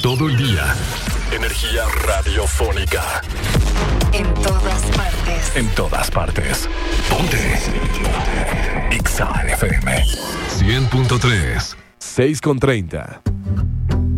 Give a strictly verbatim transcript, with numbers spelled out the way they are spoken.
todo el día. Energía radiofónica. En todas partes. En todas partes. Ponte. Ponte. X A F M. cien punto tres. seis con treinta.